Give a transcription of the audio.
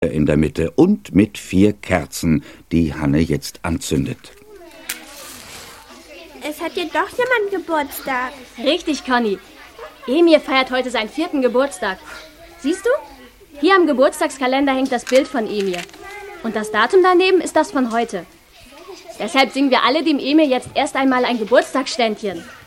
in der Mitte und mit 4 Kerzen, die Hanne jetzt anzündet. Es hat ja doch jemand Geburtstag. Richtig, Conny. Emir feiert heute seinen 4. Geburtstag. Siehst du? Hier am Geburtstagskalender hängt das Bild von Emir. Und das Datum daneben ist das von heute. Deshalb singen wir alle dem Emir jetzt erst einmal ein Geburtstagsständchen.